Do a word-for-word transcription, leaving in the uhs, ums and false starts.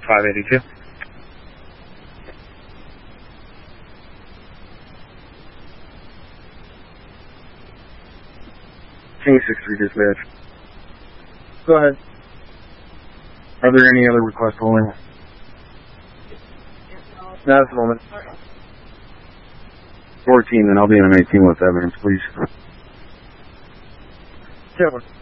five eighty-two. King six three dispatch. Go ahead. Are there any other requests holding? Not at the moment. fourteen, then I'll be in an eighteen with evidence, please. ten one.